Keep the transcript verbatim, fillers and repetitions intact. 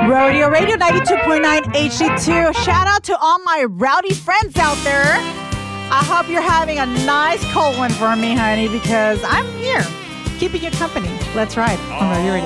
Rodeo Radio ninety-two point nine H D two. Shout out to all my rowdy friends out there. I hope you're having a nice cold one for me, honey, because I'm here keeping you company. Let's ride on Rodeo Radio.